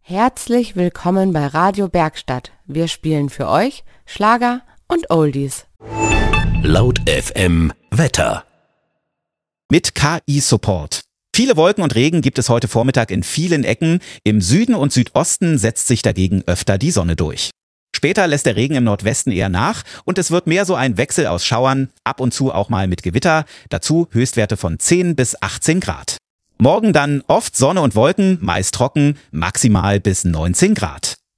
Herzlich willkommen bei Radio Bergstadt. Wir spielen für euch Schlager und Oldies. Laut FM Wetter. Mit KI-Support. Viele Wolken und Regen gibt es heute Vormittag in vielen Ecken. Im Süden und Südosten setzt sich dagegen öfter die Sonne durch. Später lässt der Regen im Nordwesten eher nach und es wird mehr so ein Wechsel aus Schauern, ab und zu auch mal mit Gewitter, dazu Höchstwerte von 10 bis 18 Grad. Morgen dann oft Sonne und Wolken, meist trocken, maximal bis 19 Grad.